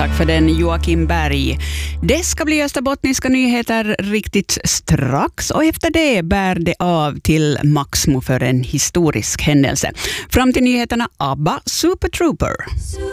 Tack för den, Joakim Berg. Det ska bli österbottniska nyheter riktigt strax och efter det bär det av till Maxmo för en historisk händelse. Fram till nyheterna ABBA Super Trooper.